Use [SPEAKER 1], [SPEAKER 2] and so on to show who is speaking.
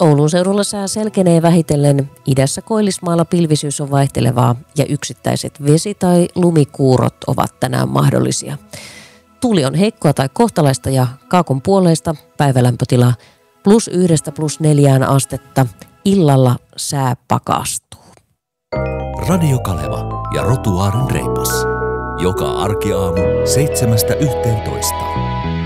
[SPEAKER 1] Oulun seudulla sää selkenee vähitellen. Idässä Koillismaalla pilvisyys on vaihtelevaa ja yksittäiset vesi- tai lumikuurot ovat tänään mahdollisia. Tuuli on heikkoa tai kohtalaista ja kaakon puoleista päivälämpötila +1 +4 astetta. Illalla sää pakastuu.
[SPEAKER 2] Radio Kaleva ja Rotuaaren reipas. Joka arkiaamu 7–11.